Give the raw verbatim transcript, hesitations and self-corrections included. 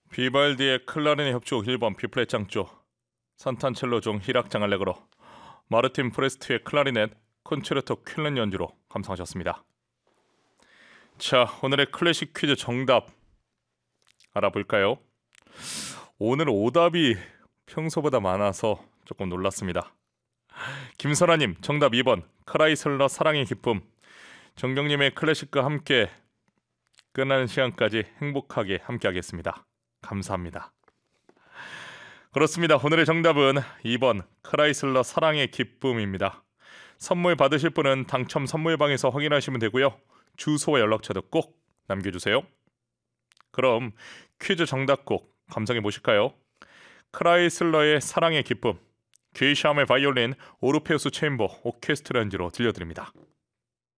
비발디의 클라리넷 협주곡 일 번 비플랫 장조, 산탄첼로 중 희락장 알레그로, 마르틴 프레스트의 클라리넷 콘체르토 퀼런 연주로 감상하셨습니다. 자, 오늘의 클래식 퀴즈 정답 알아볼까요? 오늘 오답이 평소보다 많아서 조금 놀랐습니다. 김설아님 정답 이 번 크라이슬러 사랑의 기쁨. 정경님의 클래식과 함께 끝나는 시간까지 행복하게 함께 하겠습니다. 감사합니다. 그렇습니다. 오늘의 정답은 이 번 크라이슬러 사랑의 기쁨입니다. 선물 받으실 분은 당첨 선물방에서 확인하시면 되고요. 주소와 연락처도 꼭 남겨주세요. 그럼 퀴즈 정답곡 감상해 보실까요? 크라이슬러의 사랑의 기쁨, 귀샴의 바이올린, 오르페우스 체인버 오케스트라 연주로 들려드립니다.